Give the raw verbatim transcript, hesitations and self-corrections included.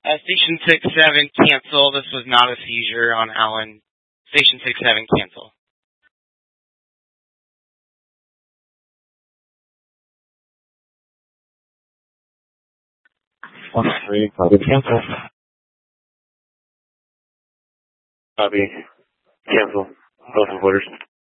Uh, Station six seven, cancel. This was not a seizure on Allen. Station six seven, cancel. One three, copy, cancel. Copy, cancel. Both reporters.